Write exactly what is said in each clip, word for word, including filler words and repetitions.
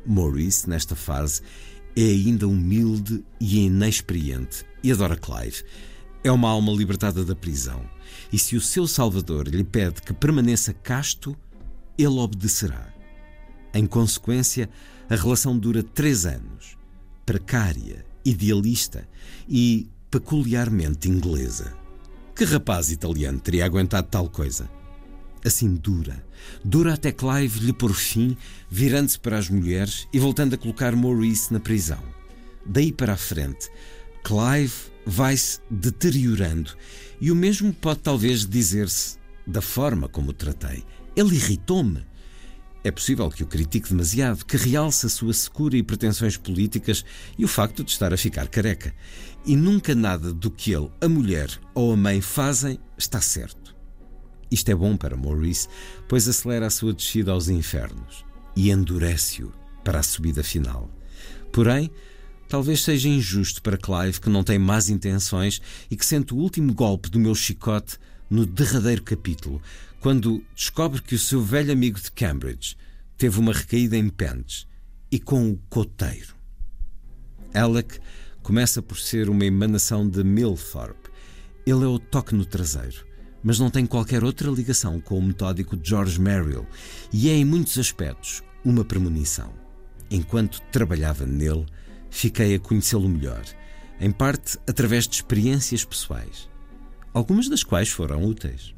Maurice, nesta fase, é ainda humilde e inexperiente e adora Clive. É uma alma libertada da prisão. E se o seu salvador lhe pede que permaneça casto, ele obedecerá. Em consequência, a relação dura três anos. Precária, idealista e peculiarmente inglesa. Que rapaz italiano teria aguentado tal coisa? Assim dura. Dura até Clive lhe pôr fim, virando-se para as mulheres e voltando a colocar Maurice na prisão. Daí para a frente, Clive vai-se deteriorando. E o mesmo pode talvez dizer-se da forma como o tratei. Ele irritou-me. É possível que o critique demasiado, que realce a sua secura e pretensões políticas e o facto de estar a ficar careca. E nunca nada do que ele, a mulher ou a mãe fazem está certo. Isto é bom para Maurice, pois acelera a sua descida aos infernos e endurece-o para a subida final. Porém, talvez seja injusto para Clive, que não tem más intenções e que sente o último golpe do meu chicote no derradeiro capítulo, quando descobre que o seu velho amigo de Cambridge teve uma recaída em pentes e com o coteiro. Alec começa por ser uma emanação de Milthorpe. Ele é o toque no traseiro, mas não tem qualquer outra ligação com o metódico George Merrill e é em muitos aspectos uma premonição. Enquanto trabalhava nele, fiquei a conhecê-lo melhor, em parte através de experiências pessoais, algumas das quais foram úteis.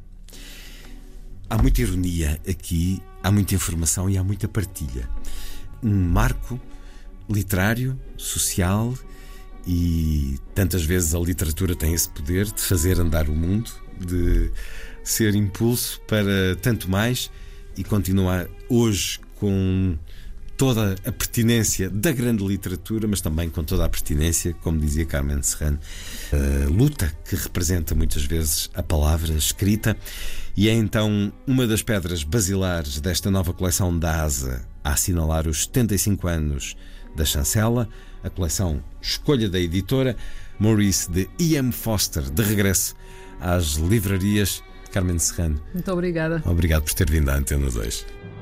Há muita ironia aqui, há muita informação e há muita partilha. Um marco literário, social, e tantas vezes a literatura tem esse poder de fazer andar o mundo, de ser impulso para tanto mais, e continuar hoje com toda a pertinência da grande literatura, mas também com toda a pertinência, como dizia Carmen Serrano, a luta que representa muitas vezes a palavra escrita. E é então uma das pedras basilares desta nova coleção da Asa, a assinalar os setenta e cinco anos da chancela, a coleção Escolha da Editora, Maurice de E M Forster, de regresso às livrarias. Carmen Serrano, muito obrigada. Obrigado por ter vindo à Antena dois.